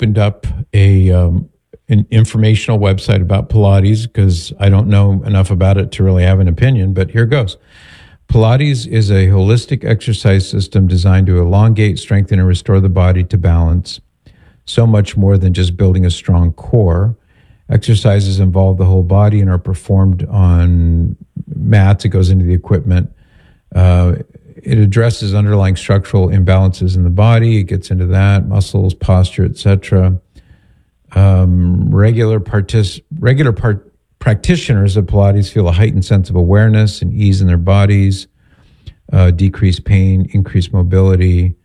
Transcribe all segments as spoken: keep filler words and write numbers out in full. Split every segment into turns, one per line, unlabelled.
opened up a um, an informational website about Pilates because I don't know enough about it to really have an opinion, but here goes. Pilates is a holistic exercise system designed to elongate, strengthen, and restore the body to balance. So much more than just building a strong core. Exercises involve the whole body and are performed on mats. It goes into the equipment. Uh, it addresses underlying structural imbalances in the body. It gets into that, muscles, posture, et cetera. Um, regular partic- regular part- practitioners of Pilates feel a heightened sense of awareness and ease in their bodies, uh, decreased pain, increased mobility.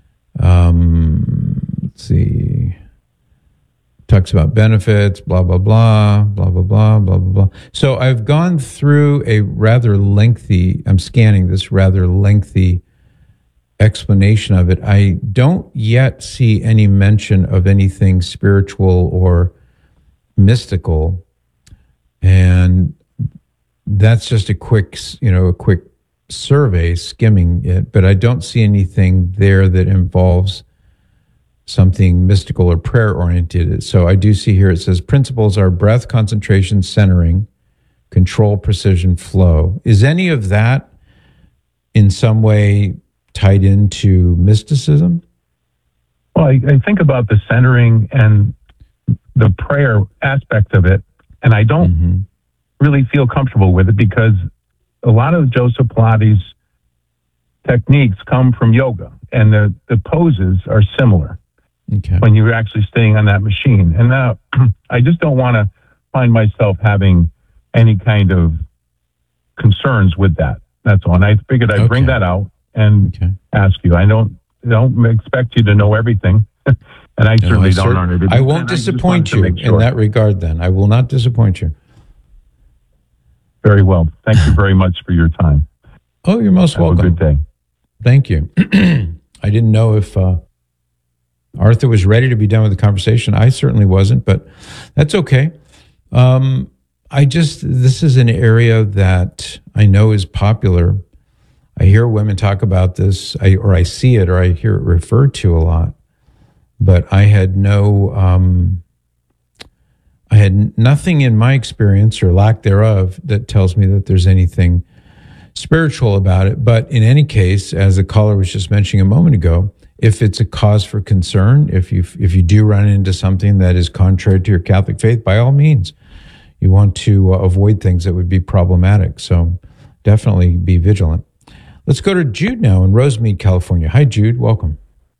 Um, let's see. Talks about benefits, blah, blah, blah, blah, blah, blah, blah, blah, blah. So I've gone through a rather lengthy, I'm scanning this rather lengthy explanation of it. I don't yet see any mention of anything spiritual or mystical. And that's just a quick, you know, a quick survey skimming it, but I don't see anything there that involves something mystical or prayer oriented. So I do see here it says principles are breath, concentration, centering, control, precision, flow. Is any of that in some way tied into mysticism?
Well, I, I think about the centering and the prayer aspect of it, and I don't mm-hmm. really feel comfortable with it because a lot of Joseph Pilates techniques come from yoga, and the, the poses are similar. Okay. When you're actually staying on that machine. And now I just don't want to find myself having any kind of concerns with that. That's all. And I figured I'd okay. bring that out and okay. ask you. I don't don't expect you to know everything. And I no, certainly I don't know it.
I won't disappoint you sure. in that regard then. I will not disappoint you.
Very well. Thank you very much for your time.
Oh, you're most
Have
welcome.
a good day.
Thank you. I didn't know if... Uh, Arthur was ready to be done with the conversation. I certainly wasn't, but that's okay. Um, I just, this is an area that I know is popular. I hear women talk about this, I, or I see it, or I hear it referred to a lot. But I had no, um, I had nothing in my experience or lack thereof that tells me that there's anything spiritual about it. But in any case, as the caller was just mentioning a moment ago, if it's a cause for concern, if you if you do run into something that is contrary to your Catholic faith, by all means, you want to uh, avoid things that would be problematic. So definitely be vigilant. Let's go to Jude now in Rosemead, California. Hi, Jude. Welcome.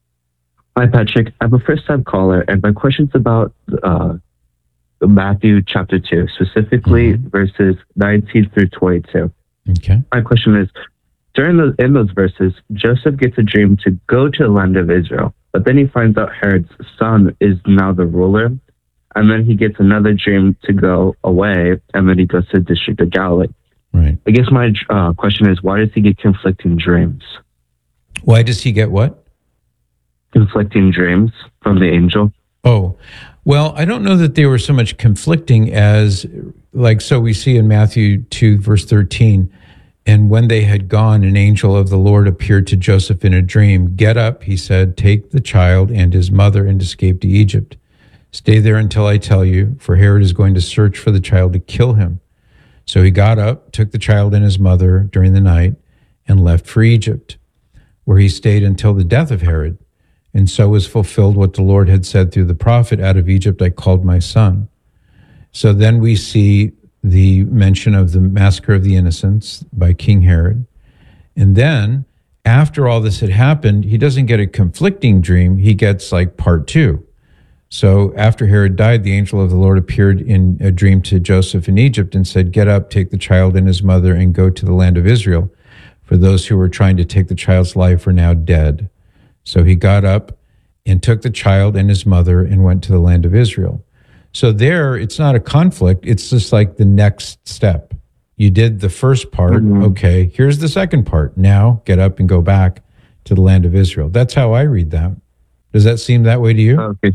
Hi, Patrick. I'm a first-time caller, and my question's about uh, Matthew chapter two, specifically mm-hmm. verses nineteen through twenty-two.
Okay.
My question is, during those, in those verses, Joseph gets a dream to go to the land of Israel, but then he finds out Herod's son is now the ruler, and then he gets another dream to go away, and then he goes to the District of Galilee.
Right.
I guess my uh, question is, why does he get conflicting dreams?
Why does he get what?
Conflicting dreams from the angel.
Oh, well, I don't know that they were so much conflicting as, like, so we see in Matthew two, verse thirteen, and when they had gone, an angel of the Lord appeared to Joseph in a dream. Get up, he said, take the child and his mother and escape to Egypt. Stay there until I tell you, for Herod is going to search for the child to kill him. So he got up, took the child and his mother during the night, and left for Egypt, where he stayed until the death of Herod. And so was fulfilled what the Lord had said through the prophet, out of Egypt I called my son. So then we see the mention of the massacre of the innocents by King Herod. And then, after all this had happened, he doesn't get a conflicting dream, he gets like part two. So after Herod died, the angel of the Lord appeared in a dream to Joseph in Egypt and said, get up, take the child and his mother, and go to the land of Israel, for those who were trying to take the child's life are now dead. So he got up and took the child and his mother and went to the land of Israel. So there, it's not a conflict. It's just like the next step. You did the first part. Mm-hmm. Okay, here's the second part. Now get up and go back to the land of Israel. That's how I read that. Does that seem that way to you?
Okay.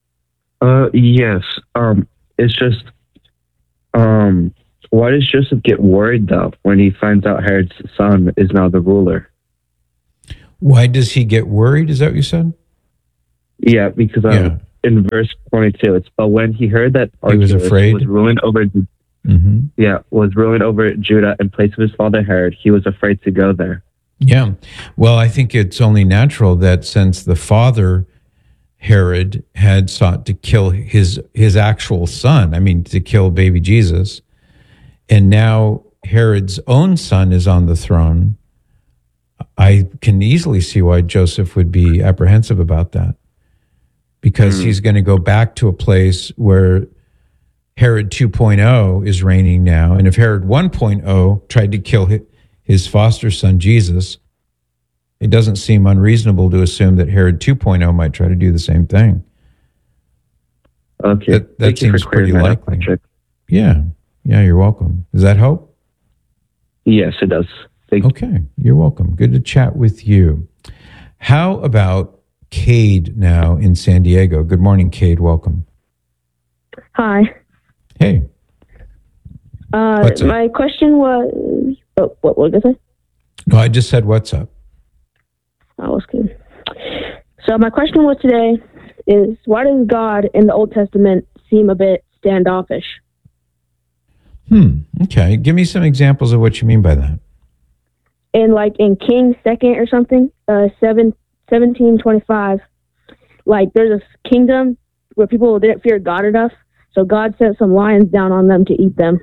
Uh, yes. Um, it's just, um, why does Joseph get worried, though, when he finds out Herod's son is now the ruler?
Why does he get worried? Is that what you said?
Yeah, because um, yeah. in verse twenty-two. It's but when he heard that
He was
Archelaus
afraid?
was ruling over,
Mm-hmm.
yeah, was ruling over Judah in place of his father Herod, he was afraid to go there.
Yeah. Well, I think it's only natural that since the father, Herod, had sought to kill his his actual son, I mean, to kill baby Jesus, and now Herod's own son is on the throne, I can easily see why Joseph would be apprehensive about that, because
Mm.
he's going to go back to a place where Herod two point oh is reigning now. And if Herod one point oh tried to kill hi- his foster son, Jesus, it doesn't seem unreasonable to assume that Herod two point oh might try to do the same thing.
Okay.
That- that
Thank you for
seems
clearing
pretty
that up,
likely.
Patrick.
Yeah. Yeah, you're welcome. Does that help?
Yes, it does. Thank you.
Okay, you're welcome. Good to chat with you. How about Cade now in San Diego? Good morning, Cade. Welcome.
Hi.
Hey.
Uh,
What's up?
my question was, oh, what what was it?
No, I just said what's up.
That was good. So my question was today is, why does God in the Old Testament seem a bit standoffish?
Hmm. Okay. Give me some examples of what you mean by that.
And like in Kings second or something, uh, seven, seventeen twenty-five, like there's a kingdom where people didn't fear God enough, so God sent some lions down on them to eat them.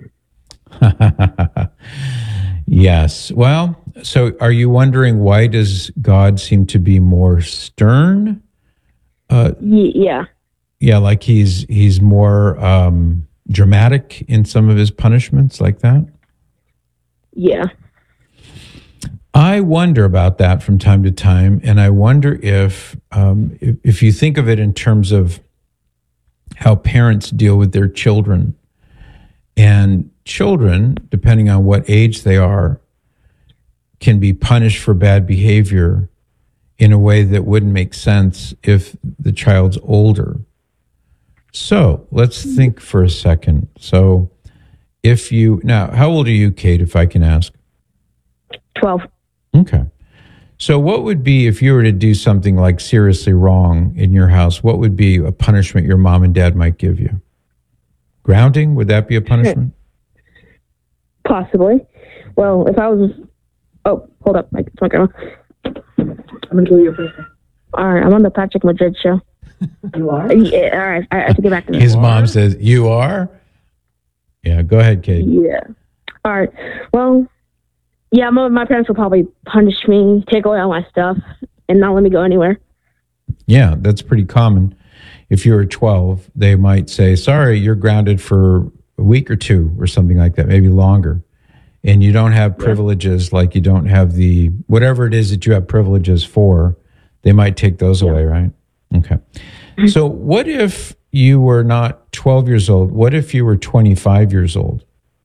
Yes. Well, so are you wondering why does God seem to be more stern? Uh,
Ye- yeah.
yeah, like he's he's more um, dramatic in some of his punishments, like that.
Yeah.
I wonder about that from time to time, and I wonder if, um, if if you think of it in terms of how parents deal with their children, and children, depending on what age they are, can be punished for bad behavior in a way that wouldn't make sense if the child's older. So let's think for a second. So if you, now, how old are you, Kate, if I can ask?
twelve.
Okay. So what would be, if you were to do something like seriously wrong in your house, what would be a punishment your mom and dad might give you? Grounding? Would that be a punishment?
Possibly. Well, if I was, oh, hold up, it's my grandma.
I'm gonna go to your first.
All right, I'm on the Patrick Madrid show.
You are?
Yeah, all right, I have to get back to that.
His mom says, you are? Yeah, go ahead, Kate.
Yeah. All right. Well, yeah, my, my parents will probably punish me, take away all my stuff, and not let me go anywhere.
Yeah, that's pretty common. If you were twelve, they might say, sorry, you're grounded for a week or two or something like that, maybe longer. And you don't have privileges, like you don't have the, whatever it is that you have privileges for, they might take those
Yeah.
away, right? Okay. So what if you were not twelve years old? What if you were twenty-five years old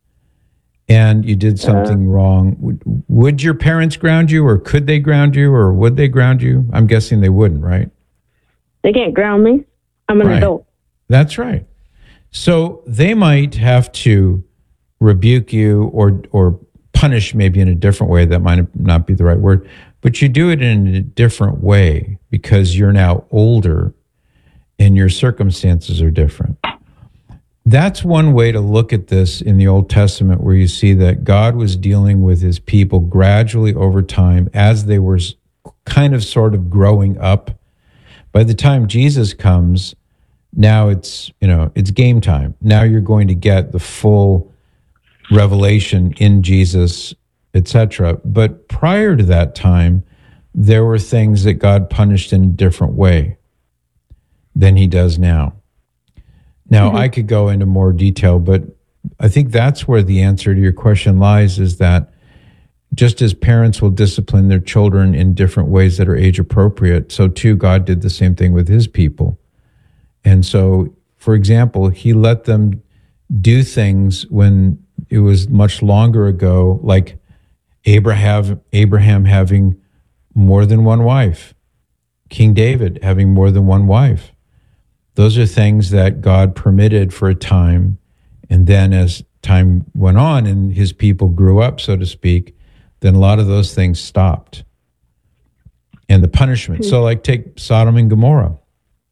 and you did something
Uh,
wrong? Would, would your parents ground you, or could they ground you, or would they ground you? I'm guessing they wouldn't, right?
They can't ground me. I'm an
Right.
adult.
That's right. So they might have to rebuke you or or punish maybe in a different way. That might not be the right word, but you do it in a different way because you're now older and your circumstances are different. That's one way to look at this in the Old Testament, where you see that God was dealing with his people gradually over time as they were kind of sort of growing up. By the time Jesus comes, now it's, you know, it's game time. Now you're going to get the full revelation in Jesus, et cetera. But prior to that time, there were things that God punished in a different way than he does now. Now, mm-hmm. I could go into more detail, but I think that's where the answer to your question lies, is that just as parents will discipline their children in different ways that are age appropriate, so too God did the same thing with his people. And so, for example, he let them do things when it was much longer ago, like Abraham, Abraham having more than one wife, King David having more than one wife. Those are things that God permitted for a time. And then as time went on and his people grew up, so to speak, then a lot of those things stopped. And the punishment. Mm-hmm. So like take Sodom and Gomorrah.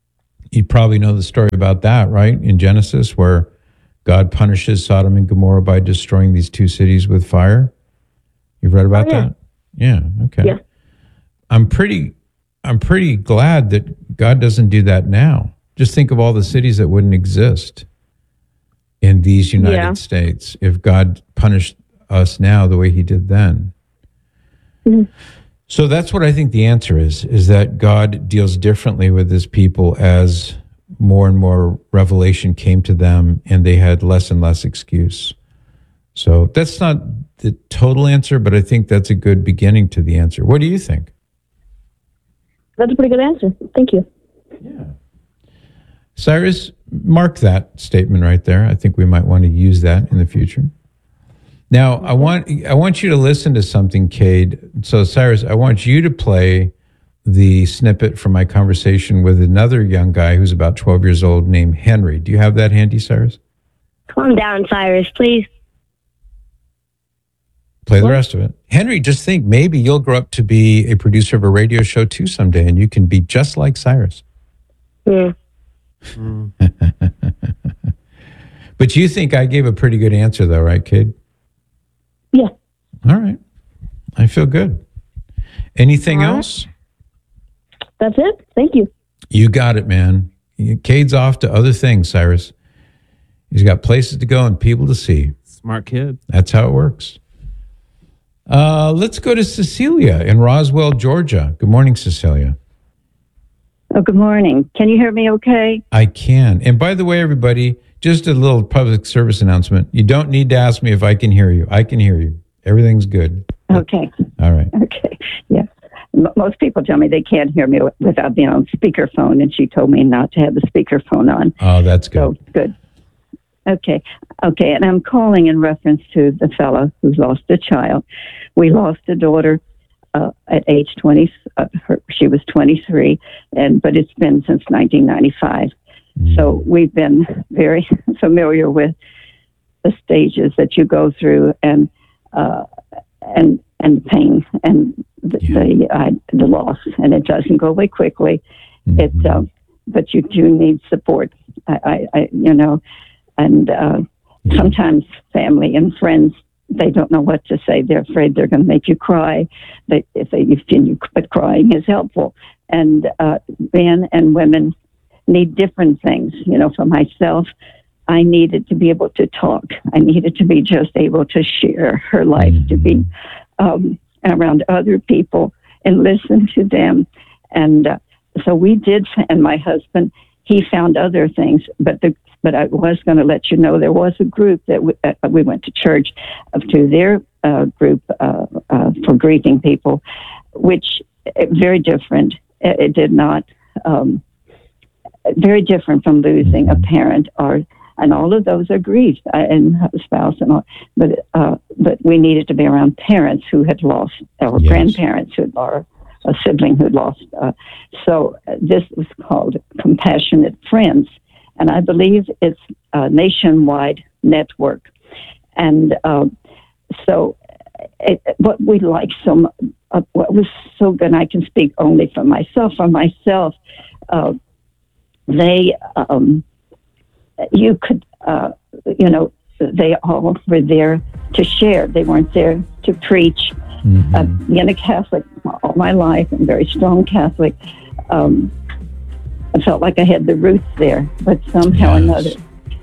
You probably know the story about that, right? In Genesis, where God punishes Sodom and Gomorrah by destroying these two cities with fire. You've read about
Oh, yeah.
that? Yeah. Okay.
Yeah.
I'm pretty, I'm pretty glad that God doesn't do that now. Just think of all the cities that wouldn't exist in these United
Yeah.
States if God punished us now the way he did then.
Mm-hmm.
So that's what I think the answer is, is that God deals differently with his people as more and more revelation came to them and they had less and less excuse. So that's not the total answer, but I think that's a good beginning to the answer. What do you think?
That's a pretty good answer. Thank you.
Yeah. Cyrus, mark that statement right there. I think we might want to use that in the future. Now, I want I want you to listen to something, Cade. So, Cyrus, I want you to play the snippet from my conversation with another young guy who's about twelve years old named Henry. Do you have that handy, Cyrus?
Calm down, Cyrus, please.
Play the rest of it. Henry, just think maybe you'll grow up to be a producer of a radio show too someday, and you can be just like Cyrus.
Hmm.
But you think I gave a pretty good answer, though, right, kid?
Yeah.
All right. I feel good. Anything
All right.
else?
That's it. Thank you.
You got it, man. Cade's off to other things, Cyrus. He's got places to go and people to see.
Smart kid.
That's how it works. Uh, let's go to Cecilia in Roswell, Georgia. Good morning, Cecilia.
Oh, good morning. Can you hear me okay?
I can. And by the way, everybody, just a little public service announcement. You don't need to ask me if I can hear you. I can hear you. Everything's good.
Okay.
All right.
Okay. Yes. M- most people tell me they can't hear me w- without being on speakerphone, and she told me not to have the speakerphone on.
Oh, that's good.
So, good. Okay. Okay. And I'm calling in reference to the fellow who's lost a child. We lost a daughter uh, at age twenty. Uh, her, she was twenty-three, and but it's been since nineteen ninety-five.
Mm.
So we've been very familiar with the stages that you go through, and uh, and and pain and the
Yeah.
the, uh, the loss, and it doesn't go away quickly.
Mhm.
It, um, but you do need support. I, I, I you know, and uh,
Yeah.
sometimes family and friends, they don't know what to say. They're afraid they're going to make you cry. They, if they, if you, but crying is helpful. And uh, men and women need different things. You know, for myself, I needed to be able to talk. I needed to be just able to share her life, to be um, around other people and listen to them. And uh, so we did. And my husband, he found other things, but the But I was going to let you know there was a group that we, uh, we went to church uh, to their uh, group uh, uh, for grieving people, which uh, very different. It, it did not um, very different from losing a parent, or and all of those are grief uh, and a spouse and all. But uh, but we needed to be around parents who had lost, or
Yes.
grandparents who or a sibling who lost. Uh, so uh, this was called Compassionate Friends. And I believe it's a nationwide network. And uh, so it, what we like so much, uh, what was so good, and I can speak only for myself, for myself, uh, they, um, you could, uh, you know, they all were there to share. They weren't there to preach.
Mhm.
Uh, being a Catholic all my life, and very strong Catholic, um, I felt like I had the roots there, but somehow or
Yes.
another,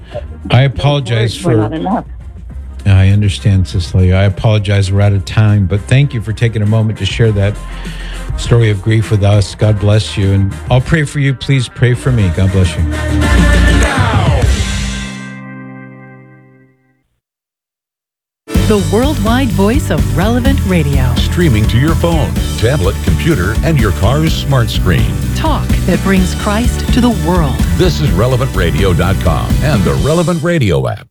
I apologize
words were
for.
not enough.
I understand, Cecilia. I apologize. We're out of time, but thank you for taking a moment to share that story of grief with us. God bless you. And I'll pray for you. Please pray for me. God bless you.
The worldwide voice of Relevant Radio.
Streaming to your phone, tablet, computer, and your car's smart screen.
Talk that brings Christ to the world.
This is relevant radio dot com and the Relevant Radio app.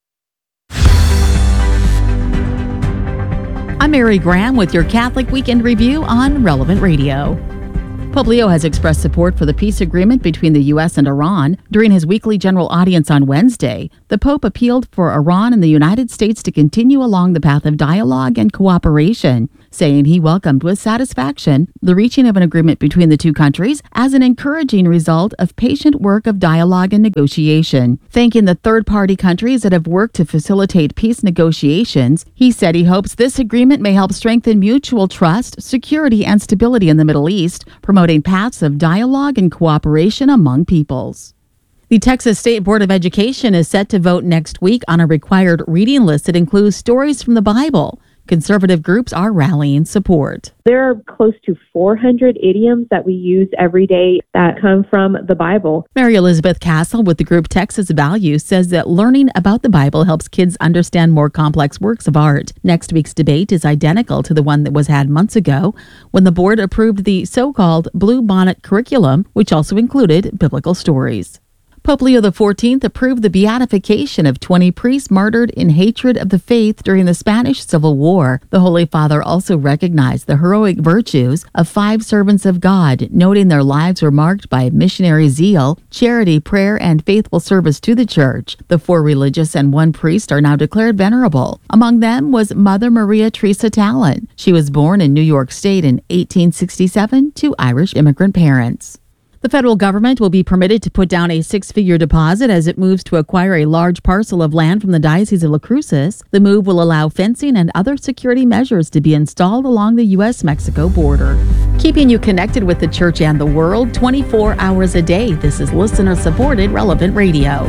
I'm Mary Graham with your Catholic Weekend Review on Relevant Radio. Pope Leo has expressed support for the peace agreement between the U S and Iran. During his weekly general audience on Wednesday, the Pope appealed for Iran and the United States to continue along the path of dialogue and cooperation, saying he welcomed with satisfaction the reaching of an agreement between the two countries as an encouraging result of patient work of dialogue and negotiation. Thanking the third-party countries that have worked to facilitate peace negotiations, he said he hopes this agreement may help strengthen mutual trust, security, and stability in the Middle East, promoting paths of dialogue and cooperation among peoples. The Texas State Board of Education is set to vote next week on a required reading list that includes stories from the Bible. Conservative groups are rallying support.
There are close to four hundred idioms that we use every day that come from the Bible.
Mary Elizabeth Castle with the group Texas Values says that learning about the Bible helps kids understand more complex works of art. Next week's debate is identical to the one that was had months ago when the board approved the so-called Blue Bonnet curriculum, which also included biblical stories. Pope Leo the fourteenth approved the beatification of twenty priests martyred in hatred of the faith during the Spanish Civil War. The Holy Father also recognized the heroic virtues of five servants of God, noting their lives were marked by missionary zeal, charity, prayer, and faithful service to the Church. The four religious and one priest are now declared venerable. Among them was Mother Maria Teresa Talon. She was born in New York State in eighteen sixty-seven to Irish immigrant parents. The federal government will be permitted to put down a six-figure deposit as it moves to acquire a large parcel of land from the Diocese of La Cruces. The move will allow fencing and other security measures to be installed along the U S Mexico border. Keeping you connected with the church and the world twenty-four hours a day. This is listener-supported Relevant Radio.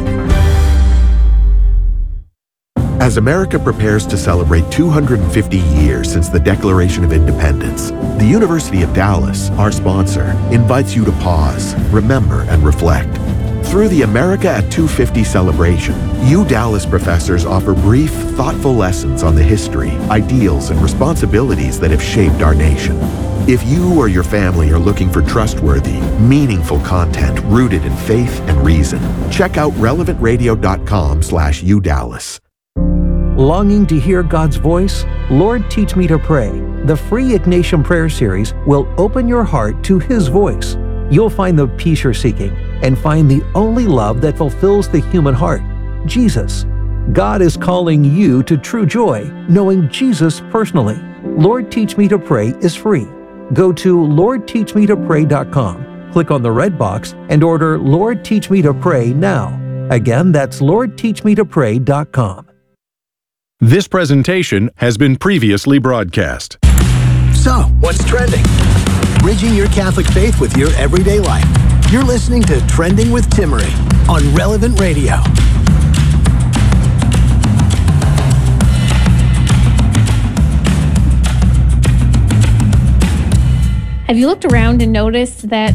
As America prepares to celebrate two hundred fifty years since the Declaration of Independence, the University of Dallas, our sponsor, invites you to pause, remember, and reflect. Through the America at two fifty celebration, U Dallas professors offer brief, thoughtful lessons on the history, ideals, and responsibilities that have shaped our nation. If you or your family are looking for trustworthy, meaningful content rooted in faith and reason, check out relevant radio dot com slash U Dallas.
Longing to hear God's voice? Lord, Teach Me to Pray. The free Ignatian Prayer Series will open your heart to His voice. You'll find the peace you're seeking and find the only love that fulfills the human heart, Jesus. God is calling you to true joy, knowing Jesus personally. Lord, Teach Me to Pray is free. Go to lord teach me to pray dot com, click on the red box, and order Lord, Teach Me to Pray now. Again, that's lord teach me to pray dot com.
This presentation has been previously broadcast.
So, what's trending? Bridging your Catholic faith with your everyday life. You're listening to Trending with Timmerie on Relevant Radio.
Have you looked around and noticed that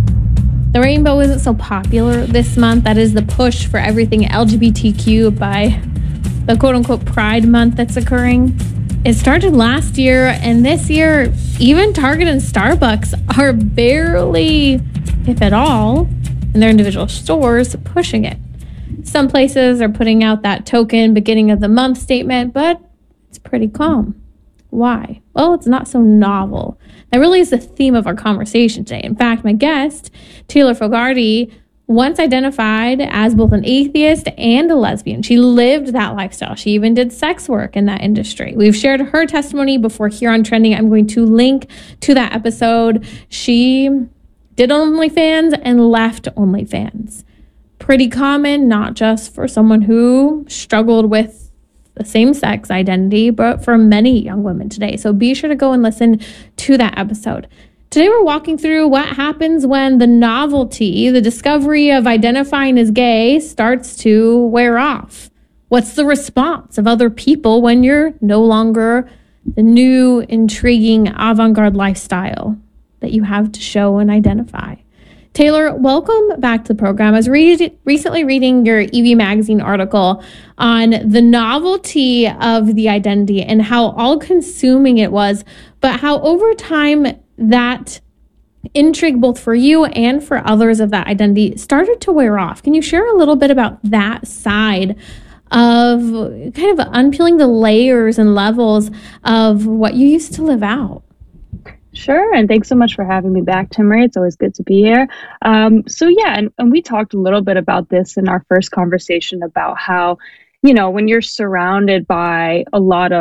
the rainbow isn't so popular this month? That is the push for everything L G B T Q by the quote-unquote Pride Month that's occurring. It started last year, and this year, even Target and Starbucks are barely, if at all, in their individual stores, pushing it. Some places are putting out that token beginning of the month statement, but it's pretty calm. Why? Well, it's not so novel. That really is the theme of our conversation today. In fact, my guest, Taylor Fogarty, once identified as both an atheist and a lesbian. She lived that lifestyle. She even did sex work in that industry. We've shared her testimony before here on Trending. I'm going to link to that episode. She did OnlyFans and left OnlyFans. Pretty common, not just for someone who struggled with the same-sex identity, but for many young women today. So be sure to go and listen to that episode. Today we're walking through what happens when the novelty, the discovery of identifying as gay starts to wear off. What's the response of other people when you're no longer the new, intriguing, avant-garde lifestyle that you have to show and identify? Taylor, welcome back to the program. I was re- recently reading your E V Magazine article on the novelty of the identity and how all-consuming it was, but how over time that intrigue, both for you and for others of that identity, started to wear off. Can you share a little bit about that side of kind of unpeeling the layers and levels of what you used to live out?
Sure, and thanks so much for having me back, Timmerie. It's always good to be here. Um, so yeah, and, and we talked a little bit about this in our first conversation about how, you know, when you're surrounded by a lot of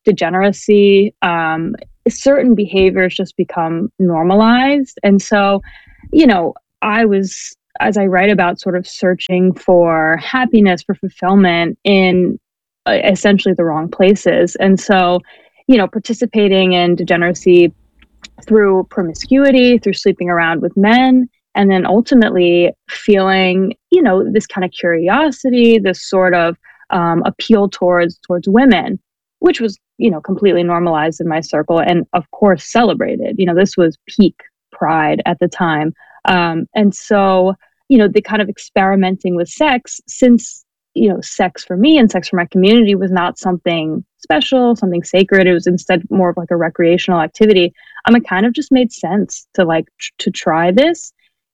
degeneracy, um, certain behaviors just become normalized. And so, you know, I was, as I write about, sort of searching for happiness, for fulfillment in uh, essentially the wrong places. And so, you know, participating in degeneracy through promiscuity, through sleeping around with men, and then ultimately feeling, you know, this kind of curiosity, this sort of um, appeal towards towards women, which was, you know, completely normalized in my circle, and of course celebrated. You know, this was peak pride at the time, um, and so, you know, the kind of experimenting with sex, since, you know, sex for me and sex for my community was not something special, something sacred. It was instead more of like a recreational activity. Um, it kind of just made sense to like tr- to try this.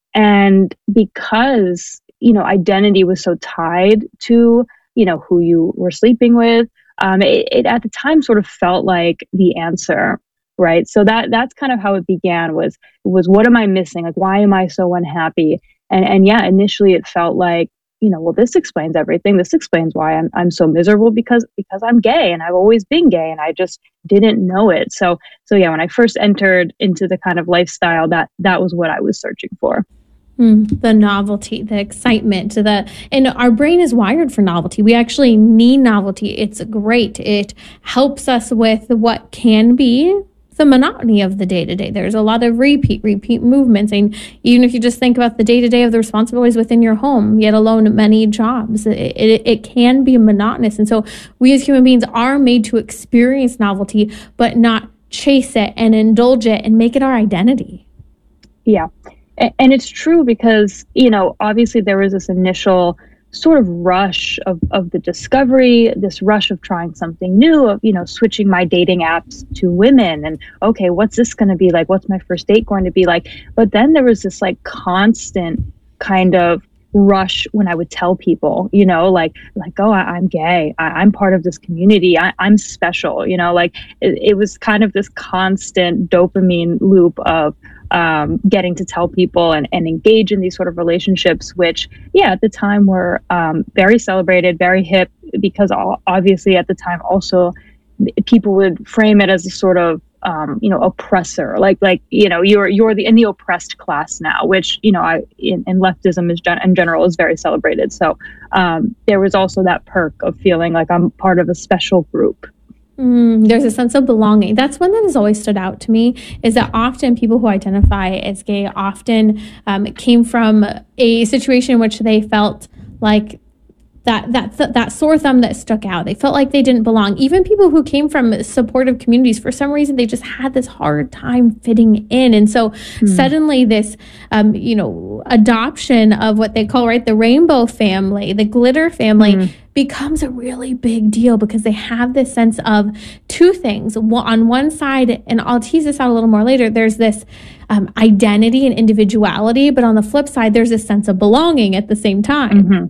And because, you know, identity was so tied to, you know, who you were sleeping with, um, it, it at the time sort of felt like the answer, right? So that that's kind of how it began, was was what am I missing? Like, why am I so unhappy? And and yeah, initially it felt like, you know, well, this explains everything. This explains why I'm I'm so miserable, because because I'm gay and I've always been gay and I just didn't know it. So so yeah, when I first entered into the kind of lifestyle, that that was what I was searching for.
Mm, the novelty, the excitement, the and our brain is wired for novelty. We actually need novelty. It's great. It helps us with what can be the monotony of the day-to-day. There's a lot of repeat, repeat movements. And even if you just think about the day-to-day of the responsibilities within your home, yet alone many jobs, it, it, it can be monotonous. And so we as human beings are made to experience novelty, but not chase it and indulge it and make it our identity.
Yeah. And it's true because, you know, obviously there was this initial sort of rush of, of the discovery, this rush of trying something new, of, you know, switching my dating apps to women and, okay, what's this going to be like? What's my first date going to be like? But then there was this like constant kind of rush when I would tell people, you know, like, like, oh, I, I'm gay. I, I'm part of this community. I, I'm special, you know, like it, it was kind of this constant dopamine loop of, Um, getting to tell people and, and engage in these sort of relationships, which, yeah, at the time were um, very celebrated, very hip, because all, obviously at the time also people would frame it as a sort of, um, you know, oppressor, like, like, you know, you're, you're the, in the oppressed class now, which, you know, I, in, in leftism is gen- in general is very celebrated. So um, there was also that perk of feeling like I'm part of a special group.
Mm, there's a sense of belonging. That's one that has always stood out to me, is that often people who identify as gay often um, came from a situation in which they felt like that that th- that sore thumb that stuck out. They felt like they didn't belong. Even people who came from supportive communities, for some reason, they just had this hard time fitting in. And so mm. suddenly this, um, you know, adoption of what they call, right, the rainbow family, the glitter family, mm. becomes a really big deal, because they have this sense of two things. On one side, and I'll tease this out a little more later, there's this um, identity and individuality, but on the flip side, there's this sense of belonging at the same time.
Mm-hmm.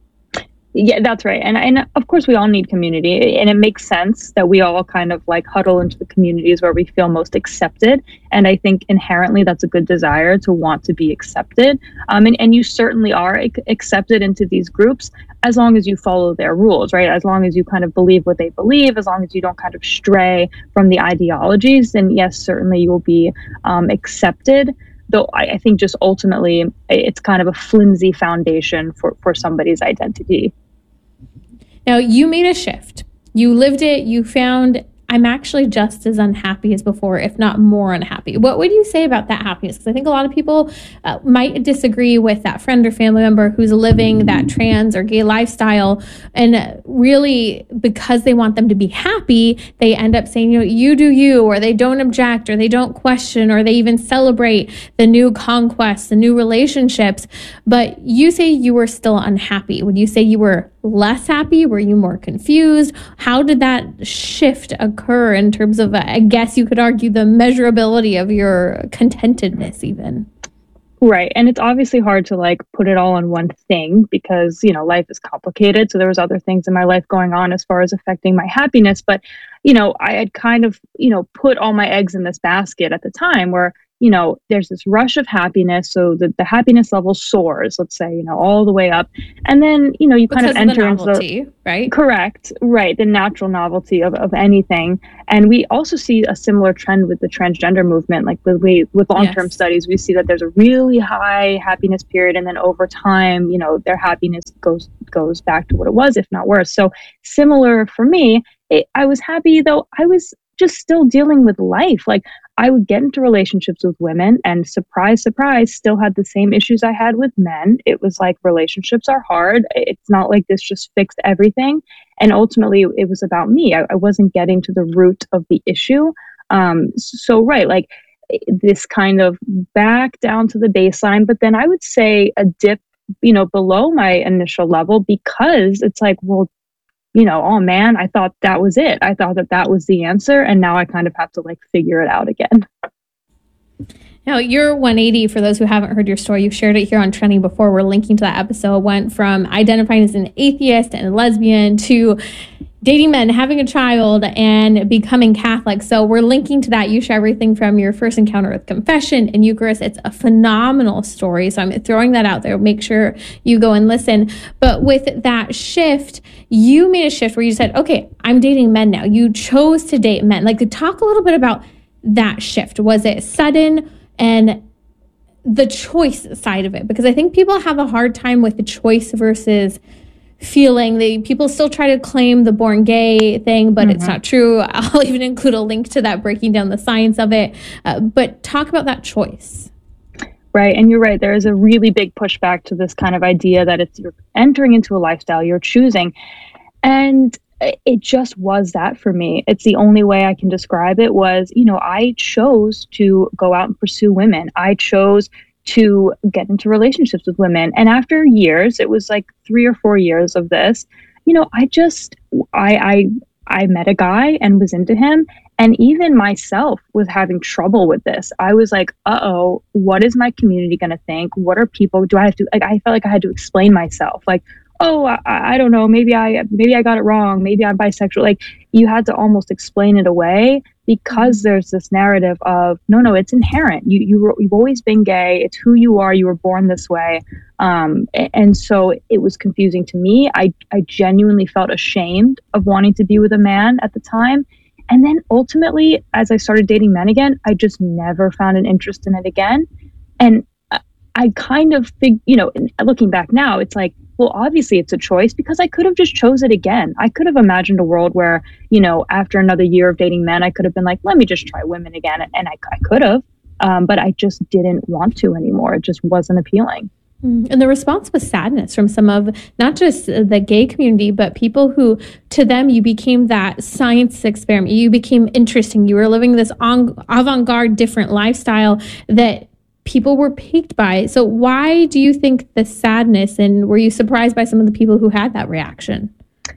Yeah, that's right. And and of course we all need community, and it makes sense that we all kind of like huddle into the communities where we feel most accepted. And I think inherently that's a good desire to want to be accepted. Um, and, and you certainly are ac- accepted into these groups as long as you follow their rules, right? As long as you kind of believe what they believe, as long as you don't kind of stray from the ideologies, then yes, certainly you will be um, accepted. Though I, I think just ultimately it's kind of a flimsy foundation for, for somebody's identity.
Now, you made a shift. You lived it. You found, I'm actually just as unhappy as before, if not more unhappy. What would you say about that happiness? Because I think a lot of people uh, might disagree with that friend or family member who's living that trans or gay lifestyle. And really, because they want them to be happy, they end up saying, you know, you do you, or they don't object, or they don't question, or they even celebrate the new conquests, the new relationships. But you say you were still unhappy. Would you say you were less happy? Were you more confused? How did that shift occur in terms of, I guess you could argue, the measurability of your contentedness even?
Right. And it's obviously hard to like put it all on one thing, because, you know, life is complicated. So there was other things in my life going on as far as affecting my happiness. But, you know, I had kind of, you know, put all my eggs in this basket at the time where, you know, there's this rush of happiness. So the, the happiness level soars, let's say, you know, all the way up. And then, you know, you kind
Because
of
of the
enter into
novelty,
the,
right?
Correct. Right. The natural novelty of, of anything. And we also see a similar trend with the transgender movement. Like with, we, with long-term
Yes.
studies, we see that there's a really high happiness period. And then over time, you know, their happiness goes, goes back to what it was, if not worse. So similar for me, it, I was happy though I was just still dealing with life. Like I would get into relationships with women and surprise, surprise, still had the same issues I had with men. It was like relationships are hard. It's not like this just fixed everything. And ultimately it was about me. I, I wasn't getting to the root of the issue. Um, so, right, like this kind of back down to the baseline, but then I would say a dip, you know, below my initial level, because it's like, well, you know, oh man, I thought that was it. I thought that that was the answer. And now I kind of have to like figure it out again.
Now, your one eighty, for those who haven't heard your story, you've shared it here on Trending before. We're linking to that episode. Went from identifying as an atheist and a lesbian to dating men, having a child, and becoming Catholic. So we're linking to that. You share everything from your first encounter with confession and Eucharist. It's a phenomenal story. So I'm throwing that out there. Make sure you go and listen. But with that shift, you made a shift where you said, okay, I'm dating men now. You chose to date men. Like, talk a little bit about that shift. Was it sudden? And the choice side of it, because I think people have a hard time with the choice versus feeling. They people still try to claim the born gay thing, but mm-hmm. it's not true. I'll even include a link to that, breaking down the science of it. Uh, but talk about that choice.
Right. And you're right. There is a really big pushback to this kind of idea that it's you're entering into a lifestyle you're choosing. And it just was that for me. It's the only way I can describe it was, you know, I chose to go out and pursue women. I chose to get into relationships with women. And after years, it was like three or four years of this, you know, I just, I, I, I met a guy and was into him. And even myself was having trouble with this. I was like, uh-oh, what is my community going to think? What are people, do I have to, like, I felt like I had to explain myself. Like, oh, I, I don't know, maybe I maybe I got it wrong, maybe I'm bisexual. Like, you had to almost explain it away because there's this narrative of, no, no, it's inherent. You, you were, you've always been gay. It's who you are. You were born this way. Um, and so it was confusing to me. I, I genuinely felt ashamed of wanting to be with a man at the time. And then ultimately, as I started dating men again, I just never found an interest in it again. And I kind of think, you know, looking back now, it's like, well, obviously it's a choice because I could have just chose it again. I could have imagined a world where, you know, after another year of dating men, I could have been like, let me just try women again. And I, I could have, um, but I just didn't want to anymore. It just wasn't appealing.
And the response was sadness from some of not just the gay community, but people who, to them, you became that science experiment. You became interesting. You were living this avant-garde, different lifestyle that people were piqued by. So why do you think the sadness, and were you surprised by some of the people who had that reaction?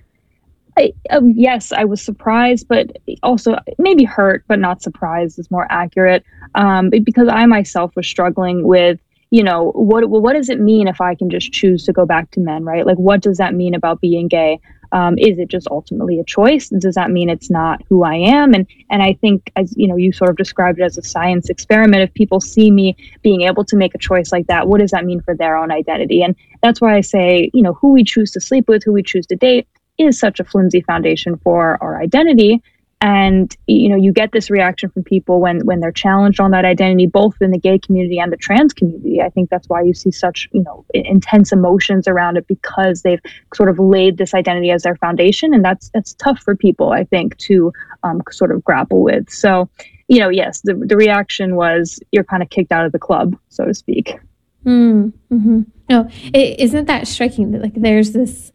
I, um, yes, I was surprised, but also maybe hurt, but not surprised is more accurate. Um, because I myself was struggling with, you know, what well, what does it mean if I can just choose to go back to men, right? Like, what does that mean about being gay? Um, is it just ultimately a choice? Does that mean it's not who I am? And and I think, as you know, you sort of described it as a science experiment. If people see me being able to make a choice like that, what does that mean for their own identity? And that's why I say, you know, who we choose to sleep with, who we choose to date, is such a flimsy foundation for our identity. And, you know, you get this reaction from people when when they're challenged on that identity, both in the gay community and the trans community. I think that's why you see such, you know, intense emotions around it, because they've sort of laid this identity as their foundation. And that's that's tough for people, I think, to um, sort of grapple with. So, you know, yes, the, the reaction was you're kind of kicked out of the club, so to speak.
Mm, mm-hmm. No, it, isn't that striking that, like, there's this,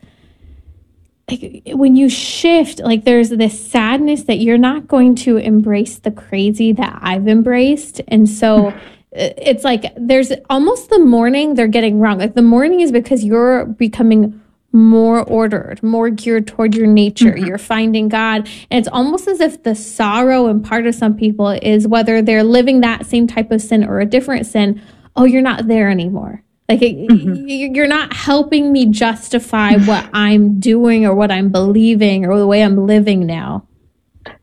like, when you shift, like, there's this sadness that you're not going to embrace the crazy that I've embraced. And so it's like there's almost the mourning they're getting wrong. Like, the mourning is because you're becoming more ordered, more geared toward your nature. Mm-hmm. You're finding God. And it's almost as if the sorrow and part of some people is whether they're living that same type of sin or a different sin. Oh, you're not there anymore. Like, mm-hmm. you're not helping me justify what I'm doing or what I'm believing or the way I'm living now.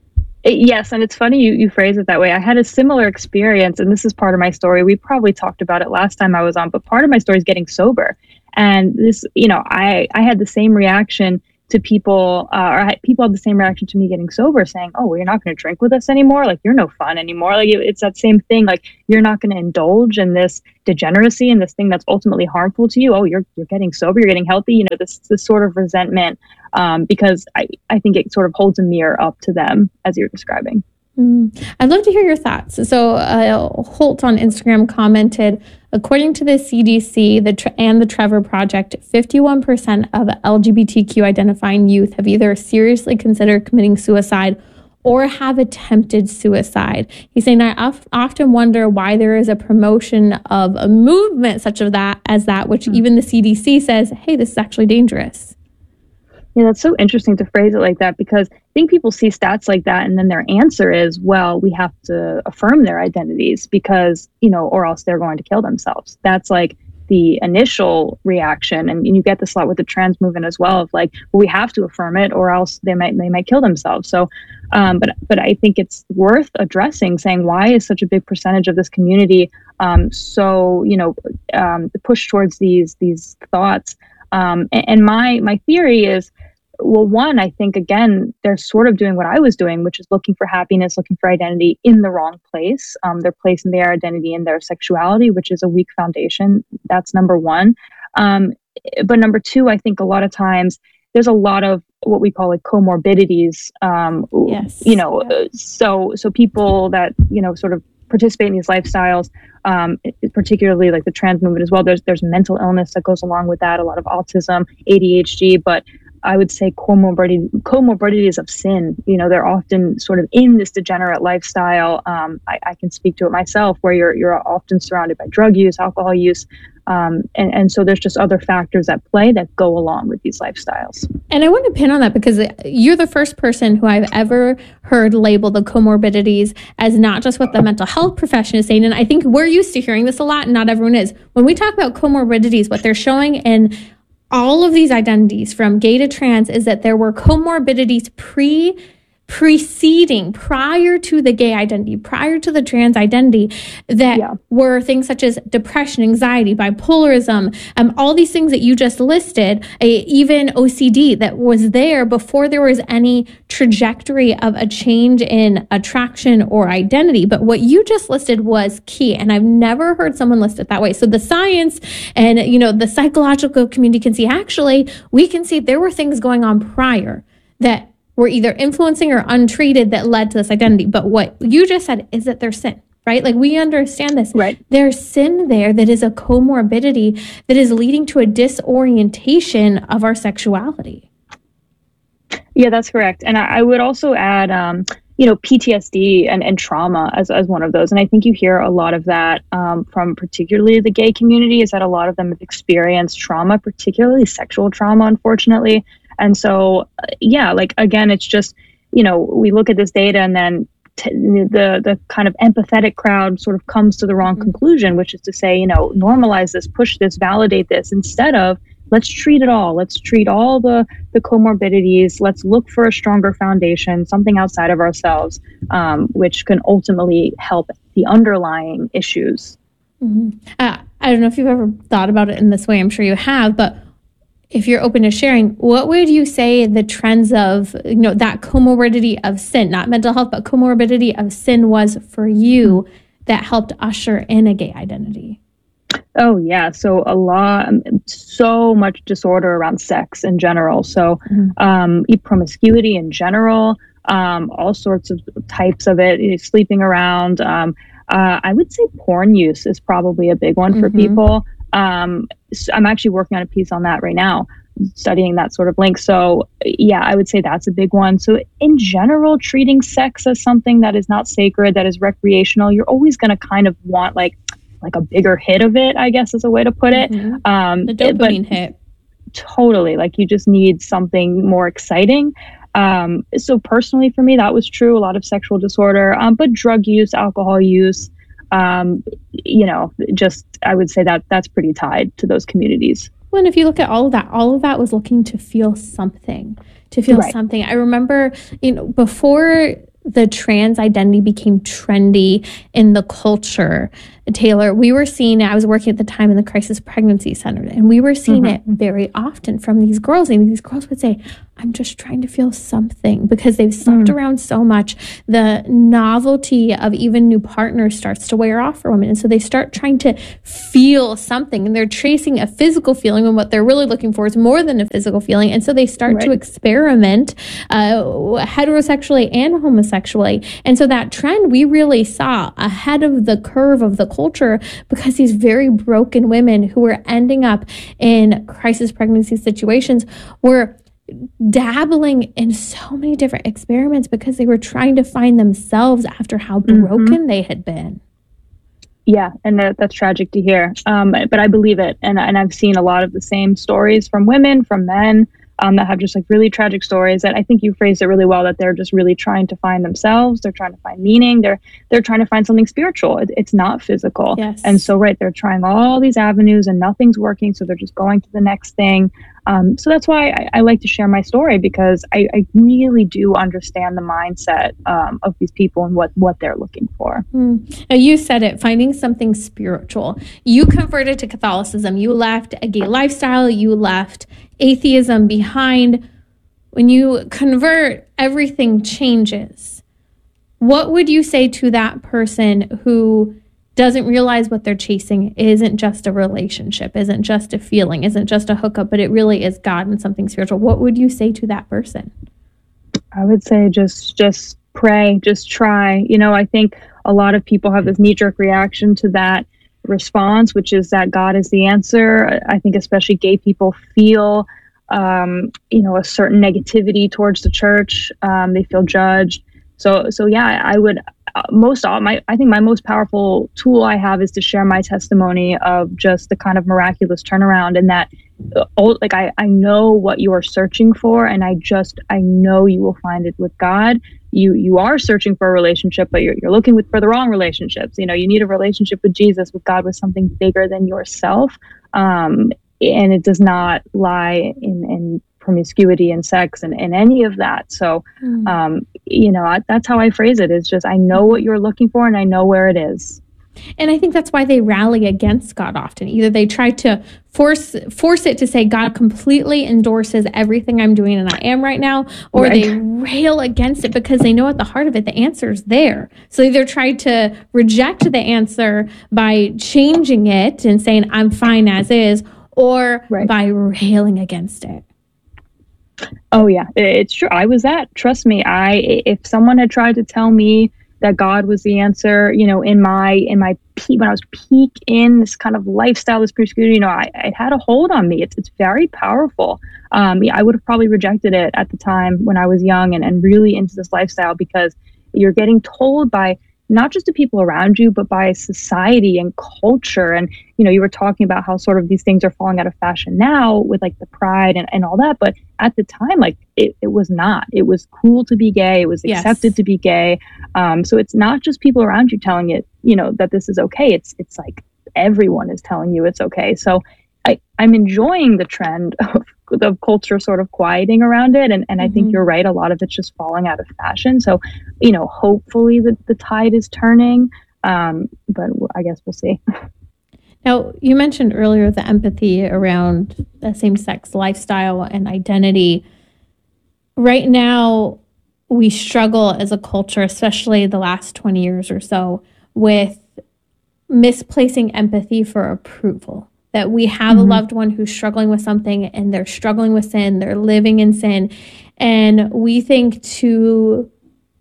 Yes, and it's funny you, you phrase it that way. I had a similar experience, and this is part of my story. We probably talked about it last time I was on, but part of my story is getting sober. And this, you know, I, I had the same reaction to people, uh, or I, people had the same reaction to me getting sober, saying, oh, well, you're not going to drink with us anymore. Like, you're no fun anymore. Like, it, it's that same thing. Like, you're not going to indulge in this degeneracy and this thing that's ultimately harmful to you. Oh, you're you're getting sober, you're getting healthy. You know, this this sort of resentment, um, because I, I think it sort of holds a mirror up to them, as you're describing.
Mm. I'd love to hear your thoughts. So uh, Holt on Instagram commented, according to the C D C the Tre- and the Trevor Project, fifty-one percent of L G B T Q identifying youth have either seriously considered committing suicide or have attempted suicide. He's saying, I of- often wonder why there is a promotion of a movement such as that, as that, which mm. even the C D C says, hey, this is actually dangerous.
Yeah, that's so interesting to phrase it like that, because I think people see stats like that and then their answer is, well, we have to affirm their identities because, you know, or else they're going to kill themselves. That's like the initial reaction. And you get this a lot with the trans movement as well, of like, well, we have to affirm it or else they might they might kill themselves. So, um, but but I think it's worth addressing, saying, why is such a big percentage of this community um, so, you know, um, push towards these these thoughts? Um, and, and my my theory is, well, one, I think, again, they're sort of doing what I was doing, which is looking for happiness, looking for identity in the wrong place. Um, they're placing their identity in their sexuality, which is a weak foundation. That's number one. Um, but number two, I think a lot of times there's a lot of what we call like comorbidities. Um,
yes.
You know, yeah. so so people that, you know, sort of participate in these lifestyles, um, particularly like the trans movement as well. There's there's mental illness that goes along with that, a lot of autism, A D H D, but I would say comorbidity, comorbidities of sin. You know, they're often sort of in this degenerate lifestyle. Um, I, I can speak to it myself, where you're you're often surrounded by drug use, alcohol use, um, and and so there's just other factors at play that go along with these lifestyles.
And I want to pin on that because you're the first person who I've ever heard label the comorbidities as not just what the mental health profession is saying. And I think we're used to hearing this a lot, and not everyone is. When we talk about comorbidities, what they're showing in all of these identities from gay to trans is that there were comorbidities pre preceding, prior to the gay identity, prior to the trans identity, that yeah. were things such as depression, anxiety, bipolarism, um, all these things that you just listed, uh, even O C D that was there before there was any trajectory of a change in attraction or identity. But what you just listed was key, and I've never heard someone list it that way. So the science and, you know, the psychological community can see, actually, we can see there were things going on prior that were either influencing or untreated that led to this identity. But what you just said is that there's sin, right? Like, we understand this.
Right.
There's sin there that is a comorbidity that is leading to a disorientation of our sexuality.
Yeah, that's correct. And I, I would also add, um, you know, P T S D and, and trauma as, as one of those. And I think you hear a lot of that um, from particularly the gay community, is that a lot of them have experienced trauma, particularly sexual trauma, unfortunately. And so, yeah, like, again, it's just, you know, we look at this data and then t- the the kind of empathetic crowd sort of comes to the wrong mm-hmm. conclusion, which is to say, you know, normalize this, push this, validate this, instead of let's treat it all. Let's treat all the, the comorbidities. Let's look for a stronger foundation, something outside of ourselves, um, which can ultimately help the underlying issues.
Mm-hmm. Uh, I don't know if you've ever thought about it in this way. I'm sure you have, but if you're open to sharing, what would you say the trends of, you know, that comorbidity of sin, not mental health, but comorbidity of sin was for you that helped usher in a gay identity?
Oh, yeah. So a lot, so much disorder around sex in general. So mm-hmm. um, promiscuity in general, um, all sorts of types of it, you know, sleeping around. Um, uh, I would say porn use is probably a big one mm-hmm. for people. Um, so I'm actually working on a piece on that right now, studying that sort of link. So yeah, I would say that's a big one. So in general, treating sex as something that is not sacred, that is recreational, you're always going to kind of want like, like a bigger hit of it, I guess is a way to put it.
Mm-hmm.
Um,
the dopamine
but
hit.
Totally. Like, you just need something more exciting. Um, so personally for me, that was true. A lot of sexual disorder, um, but drug use, alcohol use, um, you know, just, I would say that that's pretty tied to those communities.
Well, and if you look at all of that, all of that was looking to feel something, to feel right. something. I remember, you know, before the trans identity became trendy in the culture, Taylor, we were seeing, I was working at the time in the crisis pregnancy center, and we were seeing mm-hmm. it very often from these girls. And these girls would say, I'm just trying to feel something, because they've slept mm. around so much. The novelty of even new partners starts to wear off for women. And so they start trying to feel something, and they're chasing a physical feeling, when what they're really looking for is more than a physical feeling. And so they start right. to experiment uh, heterosexually and homosexually. And so that trend we really saw ahead of the curve of the culture, because these very broken women who were ending up in crisis pregnancy situations were dabbling in so many different experiments, because they were trying to find themselves after how broken mm-hmm. they had been.
Yeah, and that, that's tragic to hear. Um, but I believe it. And, and I've seen a lot of the same stories from women, from men, um, that have just like really tragic stories. And I think you phrased it really well, that they're just really trying to find themselves. They're trying to find meaning. They're they're trying to find something spiritual. It, it's not physical.
Yes.
And so, right, they're trying all these avenues and nothing's working. So they're just going to the next thing. Um, so that's why I, I like to share my story, because I, I really do understand the mindset um, of these people and what, what they're looking for.
Mm. Now, you said it, finding something spiritual. You converted to Catholicism. You left a gay lifestyle. You left atheism behind. When you convert, everything changes. What would you say to that person who doesn't realize what they're chasing isn't just a relationship, isn't just a feeling, isn't just a hookup, but it really is God and something spiritual? What would you say to that person?
I would say just just pray, just try. You know, I think a lot of people have this knee-jerk reaction to that response, which is that God is the answer. I think especially gay people feel, um, you know, a certain negativity towards the church. Um, they feel judged. So, so yeah, I would uh, most all my I think my most powerful tool I have is to share my testimony of just the kind of miraculous turnaround, and that uh, like I I know what you are searching for, and I just I know you will find it with God. You you are searching for a relationship, but you're you're looking with for the wrong relationships. You know, you need a relationship with Jesus, with God, with something bigger than yourself. Um, and it does not lie in in promiscuity and sex and, and any of that. So, mm. um, you know, I, that's how I phrase it. It's just, I know what you're looking for and I know where it is.
And I think that's why they rally against God often. Either they try to force force it to say God completely endorses everything I'm doing and I am right now, or right. they rail against it because they know at the heart of it, the answer is there. So either try to reject the answer by changing it and saying, I'm fine as is, or right. by railing against it.
Oh yeah, it's true. I was that. Trust me. I if someone had tried to tell me that God was the answer, you know, in my in my peak, when I was peak in this kind of lifestyle, this promiscuity, you know, I, it had a hold on me. It's it's very powerful. Um, yeah, I would have probably rejected it at the time when I was young and, and really into this lifestyle, because you're getting told by not just the people around you, but by society and culture. And, you know, you were talking about how sort of these things are falling out of fashion now with like the pride and, and all that. But at the time, like it, it was not. It was cool to be gay. It was accepted yes. to be gay. Um, so it's not just people around you telling it, you know, that this is okay. It's it's like everyone is telling you it's okay. So I, I'm enjoying the trend of of culture sort of quieting around it. And, and mm-hmm. I think you're right. A lot of it's just falling out of fashion. So, you know, hopefully the, the tide is turning. Um, but I guess we'll see.
Now, you mentioned earlier the empathy around the same-sex lifestyle and identity. Right now, we struggle as a culture, especially the last twenty years or so, with misplacing empathy for approval. That we have mm-hmm. a loved one who's struggling with something and they're struggling with sin, they're living in sin, and we think to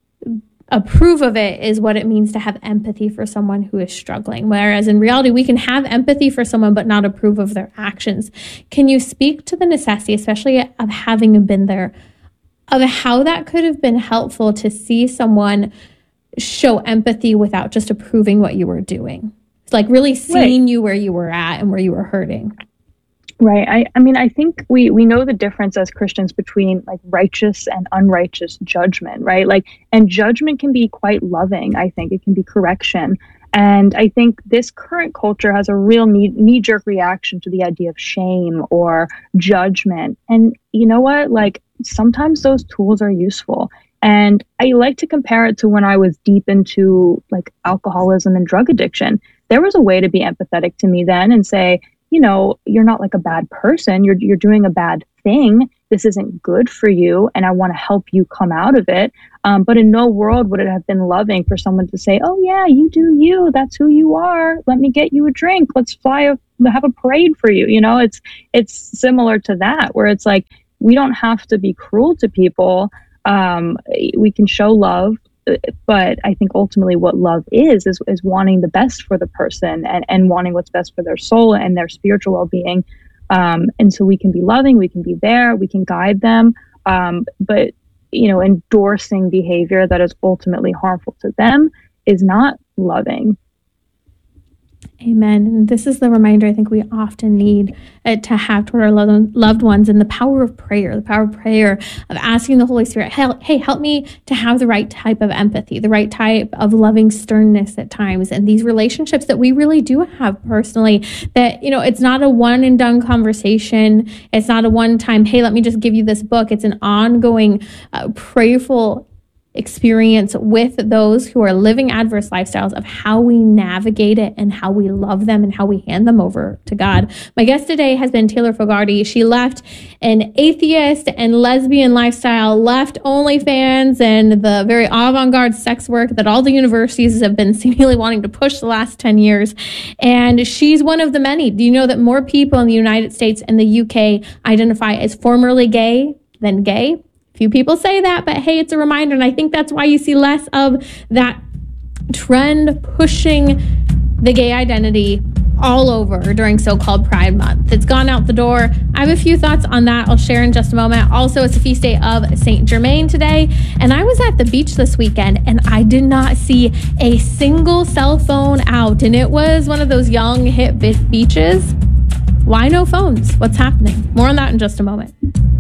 approve of it is what it means to have empathy for someone who is struggling. Whereas in reality, we can have empathy for someone but not approve of their actions. Can you speak to the necessity, especially of having been there, of how that could have been helpful to see someone show empathy without just approving what you were doing? It's like really seeing right. you where you were at and where you were hurting.
Right. I, I mean, I think we, we know the difference as Christians between like righteous and unrighteous judgment, right? Like, and judgment can be quite loving. I think it can be correction. And I think this current culture has a real knee, knee-jerk reaction to the idea of shame or judgment. And you know what? Like, sometimes those tools are useful. And I like to compare it to when I was deep into like alcoholism and drug addiction. There was a way to be empathetic to me then and say, you know, you're not like a bad person. You're you're doing a bad thing. This isn't good for you, and I want to help you come out of it. Um, but in no world would it have been loving for someone to say, "Oh yeah, you do you. That's who you are. Let me get you a drink. Let's fly a have a parade for you." You know, it's it's similar to that, where it's like we don't have to be cruel to people. Um, we can show love. But I think ultimately what love is, is, is wanting the best for the person and, and wanting what's best for their soul and their spiritual well-being. Um, and so we can be loving, we can be there, we can guide them. Um, but, you know, endorsing behavior that is ultimately harmful to them is not loving.
Amen. And this is the reminder I think we often need uh, to have toward our lo- loved ones, and the power of prayer, the power of prayer, of asking the Holy Spirit, hey, hey, help me to have the right type of empathy, the right type of loving sternness at times. And these relationships that we really do have personally, that, you know, it's not a one and done conversation. It's not a one time, hey, let me just give you this book. It's an ongoing, uh, prayerful experience with those who are living adverse lifestyles, of how we navigate it and how we love them and how we hand them over to God. My guest today has been Taylor Fogarty. She left an atheist and lesbian lifestyle, left OnlyFans and the very avant-garde sex work that all the universities have been seemingly wanting to push the last ten years. And she's one of the many. Do you know that more people in the United States and the U K identify as formerly gay than gay? Few people say that, but hey, it's a reminder. And I think that's why you see less of that trend pushing the gay identity all over during so-called Pride Month. It's gone out the door. I have a few thoughts on that I'll share in just a moment. Also, it's the feast day of Saint Germain today. And I was at the beach this weekend and I did not see a single cell phone out. And it was one of those young, hip beaches. Why no phones? What's happening? More on that in just a moment.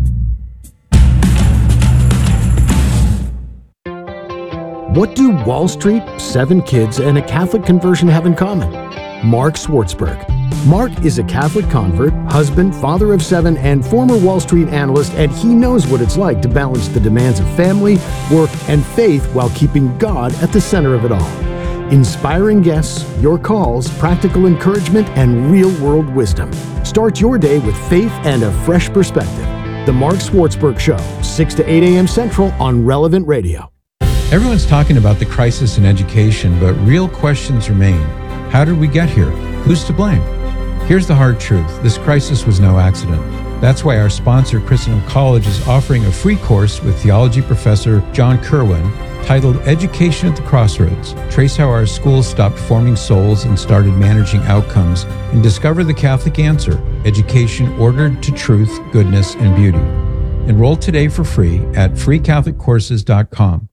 What do Wall Street, seven kids, and a Catholic conversion have in common? Mark Schwartzberg. Mark is a Catholic convert, husband, father of seven, and former Wall Street analyst, and he knows what it's like to balance the demands of family, work, and faith while keeping God at the center of it all. Inspiring guests, your calls, practical encouragement, and real-world wisdom. Start your day with faith and a fresh perspective. The Mark Schwartzberg Show, six to eight a.m. Central on Relevant Radio.
Everyone's talking about the crisis in education, but real questions remain. How did we get here? Who's to blame? Here's the hard truth. This crisis was no accident. That's why our sponsor, Christendom College, is offering a free course with theology professor John Kerwin titled Education at the Crossroads. Trace how our schools stopped forming souls and started managing outcomes, and discover the Catholic answer: education ordered to truth, goodness, and beauty. Enroll today for free at free catholic courses dot com.